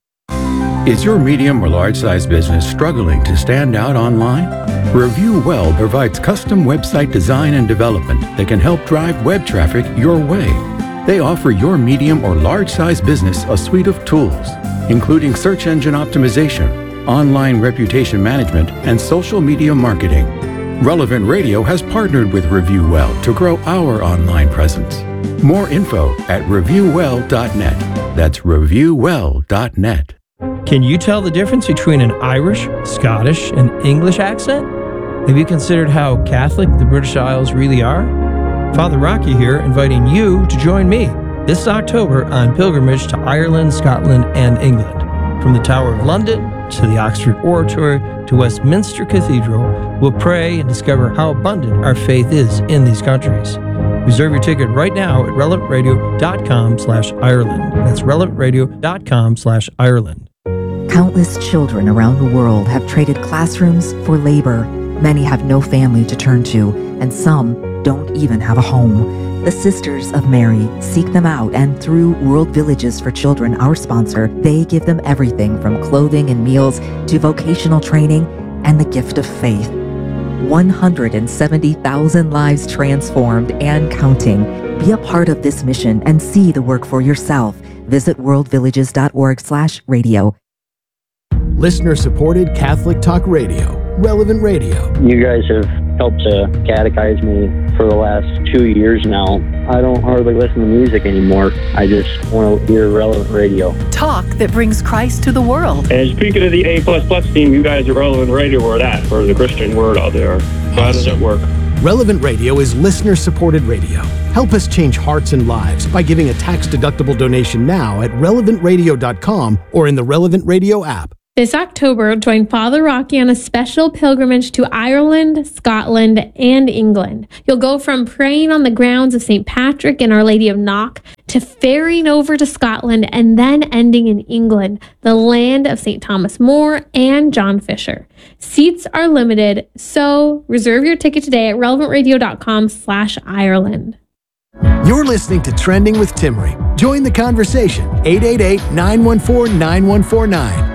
Is your medium or large-size business struggling to stand out online? Review Well provides custom website design and development that can help drive web traffic your way. They offer your medium or large-size business a suite of tools, including search engine optimization, online reputation management, and social media marketing. Relevant Radio has partnered with Review Well to grow our online presence. More info at review well dot net. That's review well dot net.
Can you tell the difference between an Irish, Scottish, and English accent? Have you considered how Catholic the British Isles really are? Father Rocky here, inviting you to join me this October on pilgrimage to Ireland, Scotland, and England. From the Tower of London to the Oxford Oratory to Westminster Cathedral, we'll pray and discover how abundant our faith is in these countries. Reserve your ticket right now at relevant radio dot com slash Ireland. That's relevant radio dot com slash Ireland.
Countless children around the world have traded classrooms for labor. Many have no family to turn to, and some don't even have a home. The Sisters of Mary seek them out, and through World Villages for Children, our sponsor, they give them everything from clothing and meals to vocational training and the gift of faith. one hundred seventy thousand lives transformed and counting. Be a part of this mission and see the work for yourself. Visit world villages dot org slash radio.
Listener-supported Catholic Talk Radio, Relevant Radio.
You guys have helped to catechize me for the last two years now. I don't hardly listen to music anymore. I just want to hear Relevant Radio.
Talk that brings Christ to the world.
And speaking of the A plus plus team, you guys at Relevant Radio were that for the Christian word out there. How does it work?
Relevant Radio is listener-supported radio. Help us change hearts and lives by giving a tax-deductible donation now at relevant radio dot com or in the Relevant Radio app.
This October, join Father Rocky on a special pilgrimage to Ireland, Scotland, and England. You'll go from praying on the grounds of Saint Patrick and Our Lady of Knock to ferrying over to Scotland and then ending in England, the land of Saint Thomas More and John Fisher. Seats are limited, so reserve your ticket today at relevant radio dot com slash Ireland.
You're listening to Trending with Timmery. Join the conversation. eight eight eight, nine one four, nine one four nine.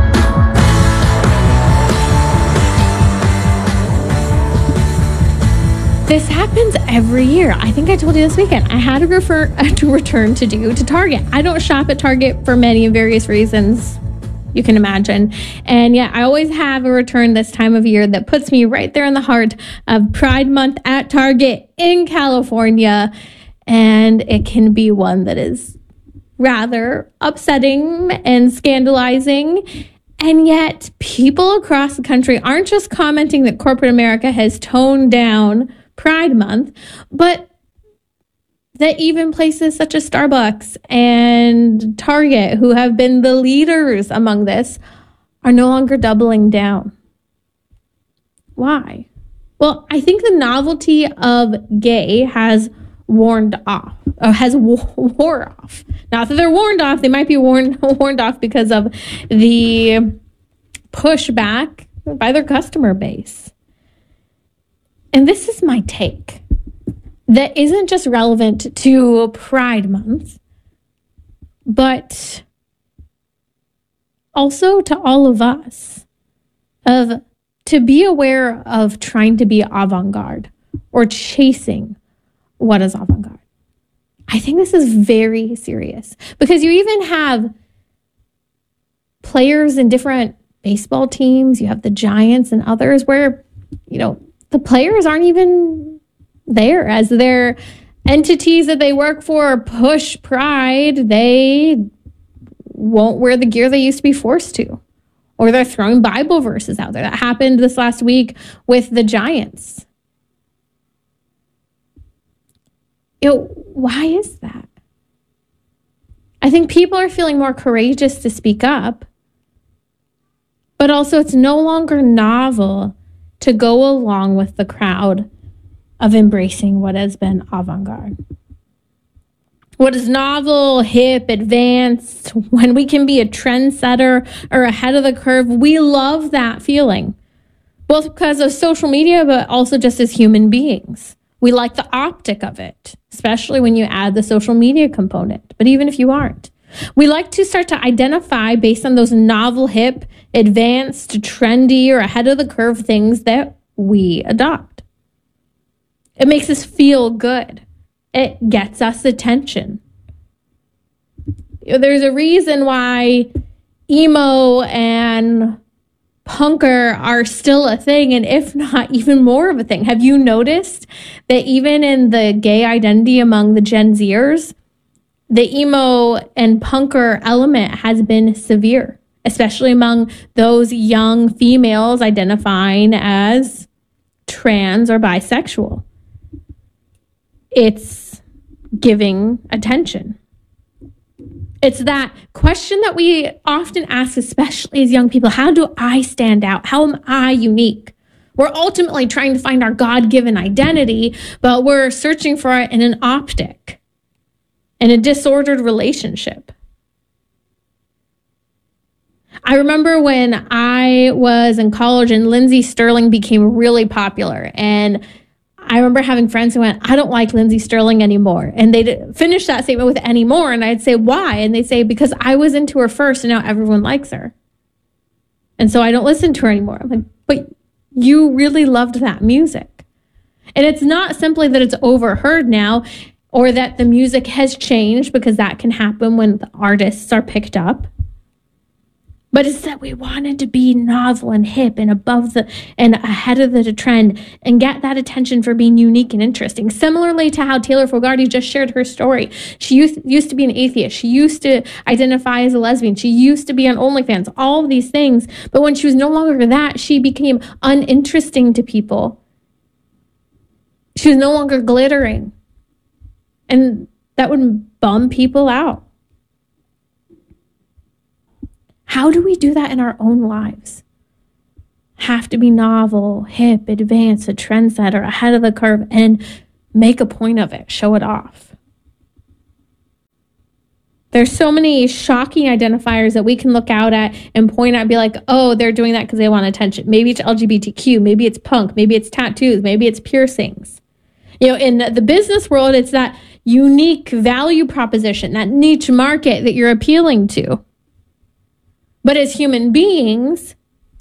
This happens every year. I think I told you this weekend. I had to refer to return to do to Target. I don't shop at Target for many and various reasons you can imagine. And yet I always have a return this time of year that puts me right there in the heart of Pride Month at Target in California. And it can be one that is rather upsetting and scandalizing. And yet people across the country aren't just commenting that corporate America has toned down Pride Month, but that even places such as Starbucks and Target, who have been the leaders among this, are no longer doubling down. Why? Well, I think the novelty of gay has worn off, or has wore off. Not that they're warned off, they might be warned, warned off because of the pushback by their customer base. And this is my take that isn't just relevant to Pride Month, but also to all of us, of to be aware of trying to be avant-garde or chasing what is avant-garde. I think this is very serious because you even have players in different baseball teams. You have the Giants and others where, you know, the players aren't even there as their entities that they work for push pride. They won't wear the gear they used to be forced to, or they're throwing Bible verses out there. That happened this last week with the Giants. You know, why is that? I think people are feeling more courageous to speak up, but also it's no longer novel to go along with the crowd of embracing what has been avant-garde. What is novel, hip, advanced, when we can be a trendsetter or ahead of the curve, we love that feeling, both because of social media, but also just as human beings. We like the optic of it, especially when you add the social media component, but even if you aren't. We like to start to identify based on those novel, hip, advanced, trendy, or ahead of the curve things that we adopt. It makes us feel good. It gets us attention. There's a reason why emo and punker are still a thing, and if not, even more of a thing. Have you noticed that even in the gay identity among the Gen Zers, the emo and punker element has been severe, especially among those young females identifying as trans or bisexual. It's giving attention. It's that question that we often ask, especially as young people: how do I stand out? How am I unique? We're ultimately trying to find our God-given identity, but we're searching for it in an optic, in a disordered relationship. I remember when I was in college and Lindsey Stirling became really popular, and I remember having friends who went, I don't like Lindsey Stirling anymore. And they'd finish that statement with anymore. And I'd say, why? And they'd say, because I was into her first and now everyone likes her. And so I don't listen to her anymore. I'm like, but you really loved that music. And it's not simply that it's overheard now or that the music has changed, because that can happen when the artists are picked up. But it's that we wanted to be novel and hip and above the and ahead of the trend and get that attention for being unique and interesting. Similarly to how Taylor Fogarty just shared her story. She used, used to be an atheist. She used to identify as a lesbian. She used to be on OnlyFans, all of these things. But when she was no longer that, she became uninteresting to people. She was no longer glittering. And that would bum people out. How do we do that in our own lives? Have to be novel, hip, advanced, a trendsetter, ahead of the curve, and make a point of it, show it off. There's so many shocking identifiers that we can look out at and point out and be like, oh, they're doing that because they want attention. Maybe it's L G B T Q, maybe it's punk, maybe it's tattoos, maybe it's piercings. You know, in the business world, it's that unique value proposition, that niche market that you're appealing to. But as human beings,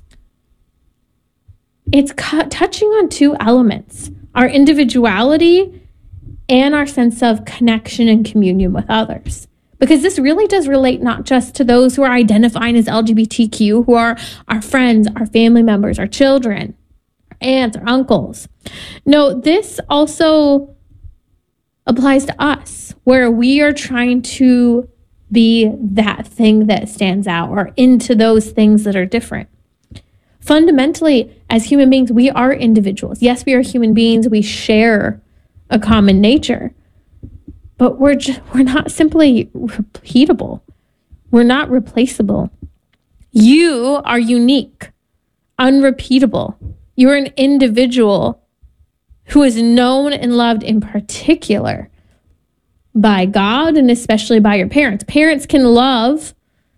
it's cu- touching on two elements, our individuality and our sense of connection and communion with others. Because this really does relate not just to those who are identifying as L G B T Q, who are our friends, our family members, our children, our aunts, our uncles. No, this also applies to us, where we are trying to be that thing that stands out or into those things that are different. Fundamentally, as human beings, we are individuals. Yes, we are human beings. We share a common nature, but we're just, we're not simply repeatable. We're not replaceable. You are unique, unrepeatable. You're an individual who is known and loved in particular by God and especially by your parents. Parents can love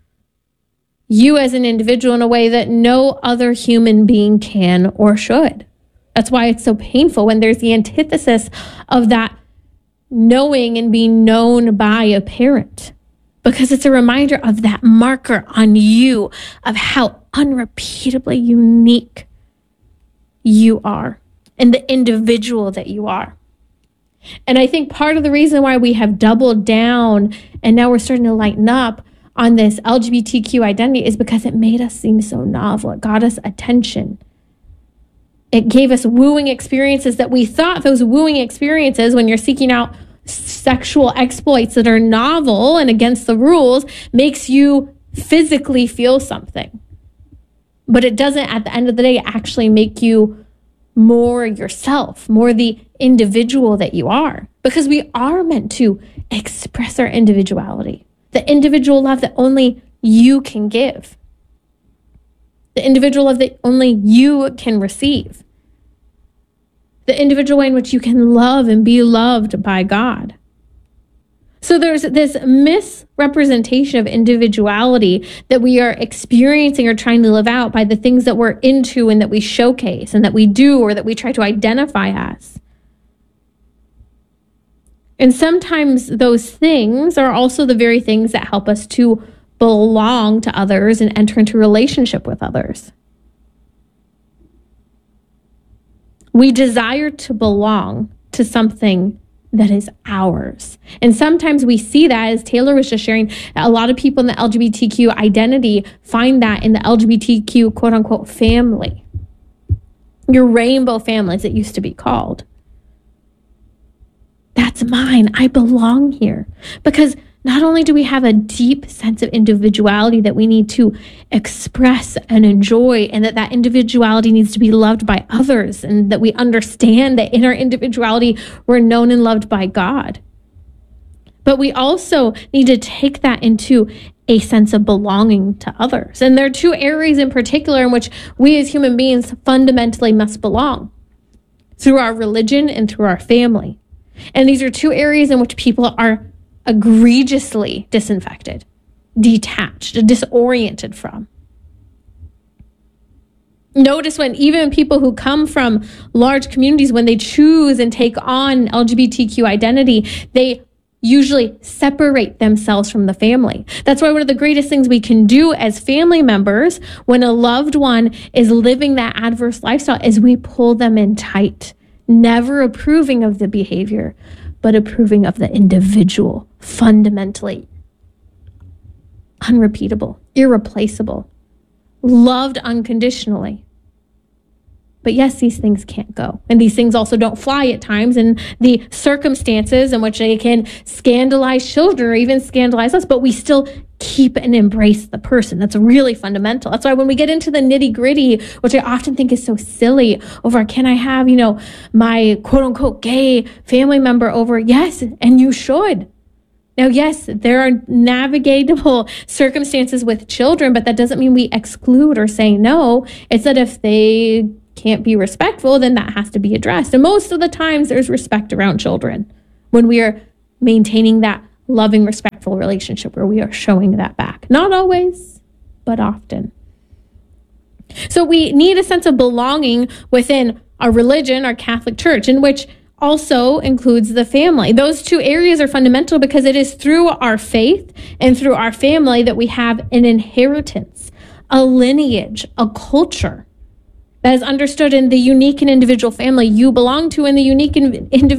you as an individual in a way that no other human being can or should. That's why it's so painful when there's the antithesis of that knowing and being known by a parent, because it's a reminder of that marker on you of how unrepeatably unique you are and the individual that you are. And I think part of the reason why we have doubled down and now we're starting to lighten up on this L G B T Q identity is because it made us seem so novel. It got us attention. It gave us wooing experiences that we thought those wooing experiences, when you're seeking out sexual exploits that are novel and against the rules, makes you physically feel something. But it doesn't, at the end of the day, actually make you more yourself, more the individual that you are, because we are meant to express our individuality, the individual love that only you can give, the individual love that only you can receive, the individual way in which you can love and be loved by God. So there's this misrepresentation of individuality that we are experiencing or trying to live out by the things that we're into and that we showcase and that we do or that we try to identify as. And sometimes those things are also the very things that help us to belong to others and enter into relationship with others. We desire to belong to something that is ours. And sometimes we see that, as Taylor was just sharing, a lot of people in the L G B T Q identity find that in the L G B T Q quote unquote family. Your rainbow family, as it used to be called. That's mine. I belong here. Because not only do we have a deep sense of individuality that we need to express and enjoy, and that that individuality needs to be loved by others, and that we understand that in our individuality, we're known and loved by God. But we also need to take that into a sense of belonging to others. And there are two areas in particular in which we as human beings fundamentally must belong: through our religion and through our family. And these are two areas in which people are egregiously disinfected, detached, disoriented from. Notice when even people who come from large communities, when they choose and take on L G B T Q identity, they usually separate themselves from the family. That's why one of the greatest things we can do as family members when a loved one is living that adverse lifestyle is we pull them in tight, never approving of the behavior, but approving of the individual, fundamentally unrepeatable, irreplaceable, loved unconditionally. But yes, these things can't go. And these things also don't fly at times. And the circumstances in which they can scandalize children or even scandalize us, but we still keep and embrace the person. That's really fundamental. That's why when we get into the nitty gritty, which I often think is so silly, over can I have, you know, my quote unquote gay family member over? Yes, and you should. Now, yes, there are navigatable circumstances with children, but that doesn't mean we exclude or say no. It's that if they can't be respectful, then that has to be addressed. And most of the times there's respect around children when we are maintaining that loving, respectful relationship where we are showing that back. Not always, but often. So we need a sense of belonging within our religion, our Catholic Church, in which also includes the family. Those two areas are fundamental because it is through our faith and through our family that we have an inheritance, a lineage, a culture that is understood in the unique and individual family you belong to and the unique and individual